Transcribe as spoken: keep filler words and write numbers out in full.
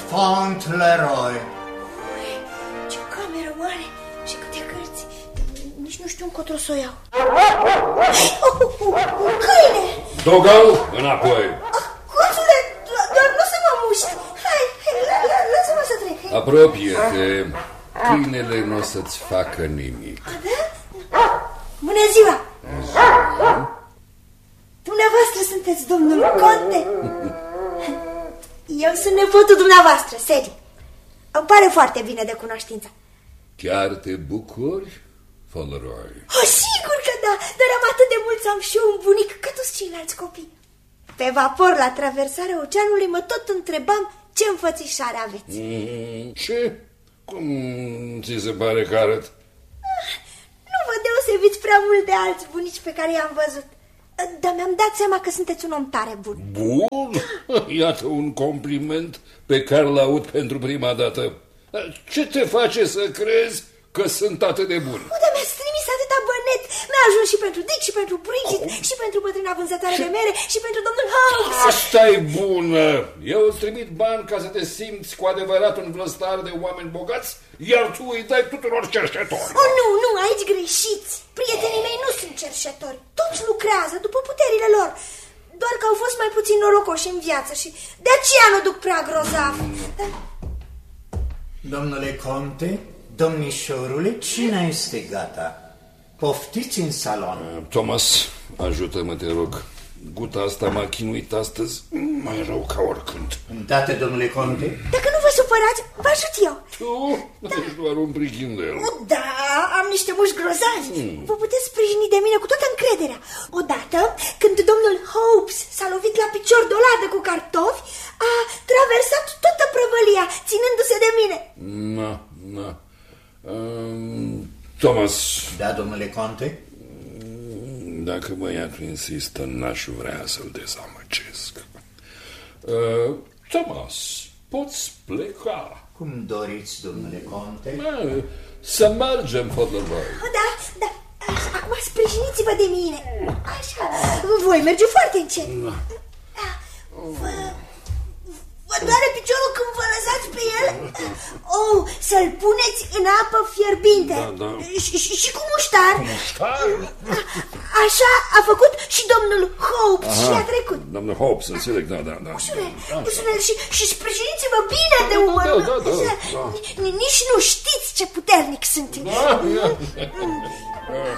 Fauntleroy. Ce cameră mare și câte cărți. Nici nu știu încotro să o iau. Un câine! Dogal, înapoi! Hoțule, doar nu să mă muști. Hai, lasă-mă să trec. Apropie-te. Câinele nu o să-ți facă nimic. Da? Bună ziua! Dumneavoastră sunteți domnul Conte? Eu sunt nepotul dumneavoastră, Sadie. Îmi pare foarte bine de cunoștință. Chiar te bucuri, Fauntleroy? Oh, sigur că da, dar am atât de mult să am și eu un bunic ca toți ceilalți copii. Pe vapor, la traversarea oceanului, mă tot întrebam ce înfățișare aveți. Mm, ce? Cum ți se pare că arăt? Nu vă deosebiți prea mult de alți bunici pe care i-am văzut. Dar mi-am dat seama că sunteți un om tare bun. Bun? Iată un compliment pe care l-aud pentru prima dată. Ce te face să crezi că sunt atât de bun? O, dar mi-ați trimis atâta bănet. Mi-a ajuns și pentru Dick, și pentru Bridget, oh. și pentru bătrâna vânzătoare de mere, și pentru domnul Holmes. Asta-i bună! Eu îți trimit bani ca să te simți cu adevărat un vlăstar de oameni bogați, iar tu îi dai tuturor cerșetori. Oh, nu, nu, aici greșiți. Prietenii mei nu sunt cerșetori. Toți lucrează după puterile lor. Doar că au fost mai puțin norocoși în viață și de aceea nu duc prea grozav. Dar... Domnule Conte, domnișorule, cina este gata. Poftiți în salon. Thomas, ajută-mă, te rog. Guta asta m-a chinuit astăzi mai rău ca oricând. Îndată, domnule Conte. Dacă nu vă supărați, vă ajut eu. Tu? Da. Ești doar un prichindel. Da, am niște mușchi grozavi. Hmm. Vă puteți sprijini de mine cu toată încrederea. Odată, când domnul Hobbs s-a lovit la picior de o ladă cu cartofi, a traversat toată prăvălia, ținându-se de mine. Na, na. Um, Thomas. Da, domnule Conte. Dacă băiatul insistă, n-aș vrea să-l dezamăgesc. Uh, Thomas, poți pleca. Cum doriți, domnule Conte? Da, să mergem, Fauntleroy. Da, da. Acum sprijiniți-vă de mine. Așa. Voi merge foarte încet. Da. Vă... Vă doare piciorul când vă lăsați pe el? Oh, să-l puneți în apă fierbinte. Da, da. Și, și, și cu muștar. Cu muștar? Așa a făcut și domnul Hobbs. Aha, și a trecut. Domnul Hobbs, înțeleg, da, da, da. Ușurel, ușurel și, și sprijiniți-vă bine de umăr. Da, da, da, da. Nici nu știți ce puternic sunt. Da, da.